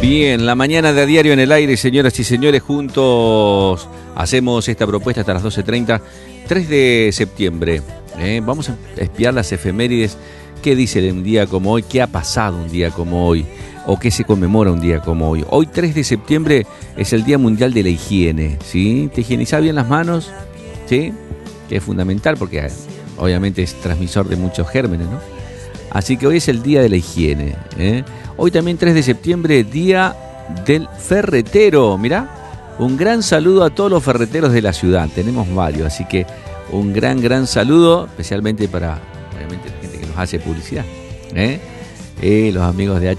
Bien, la mañana de A Diario en el aire, señoras y señores, juntos hacemos esta propuesta hasta las 12:30, 3 de septiembre. Vamos a espiar las efemérides. ¿Qué dice un día como hoy? ¿Qué ha pasado un día como hoy? ¿O qué se conmemora un día como hoy? Hoy, 3 de septiembre, es el Día Mundial de la Higiene, ¿sí? ¿Te higienizás bien las manos? ¿Sí? Que es fundamental porque obviamente es transmisor de muchos gérmenes, ¿no? Así que hoy es el Día de la Higiene. Hoy también 3 de septiembre, Día del Ferretero. Mirá, un gran saludo a todos los ferreteros de la ciudad. Tenemos varios, así que un gran saludo, especialmente para, obviamente, la gente que nos hace publicidad. Los amigos de